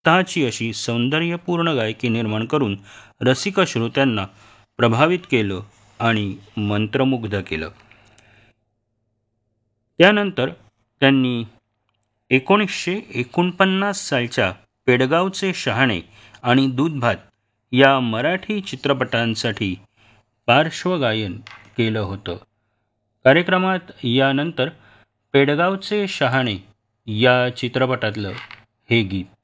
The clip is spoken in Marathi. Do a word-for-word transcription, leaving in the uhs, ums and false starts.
स्वतःची अशी सौंदर्यपूर्ण गायकी निर्माण करून रसिक श्रोत्यांना प्रभावित केलं आणि मंत्रमुग्ध केलं. त्यानंतर त्यांनी एकोणीसशे एकोणपन्नास सालच्या पेडगावचे शहाणे आणि दूध भात या मराठी चित्रपटांसाठी पार्श्वगायन केलं होतं. कार्यक्रमात यानंतर पेडगावचे शहाणे या चित्रपटातलं हे गीत